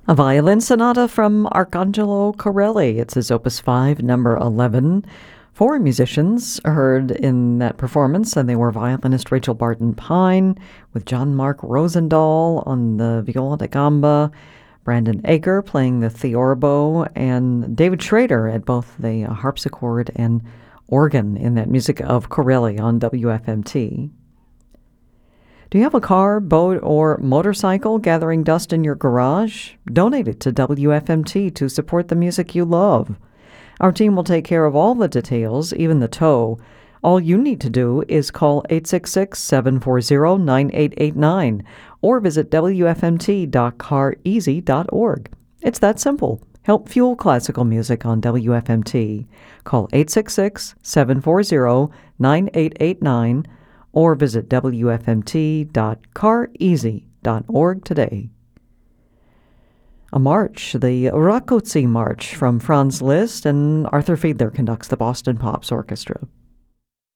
A violin sonata from Arcangelo Corelli. It's his Opus 5, number 11. Four musicians heard in that performance, and they were violinist Rachel Barton Pine with John Mark Rosendahl on the viola da gamba, Brandon Aker playing the theorbo, and David Schrader at both the harpsichord and organ in that music of Corelli on WFMT. Do you have a car, boat, or motorcycle gathering dust in your garage? Donate it to WFMT to support the music you love. Our team will take care of all the details, even the tow. All you need to do is call 866-740-9889 or visit wfmt.careasy.org. It's that simple. Help fuel classical music on WFMT. Call 866-740-9889 or visit wfmt.careasy.org today. A march, the Rákóczi March from Franz Liszt, and Arthur Fiedler conducts the Boston Pops Orchestra.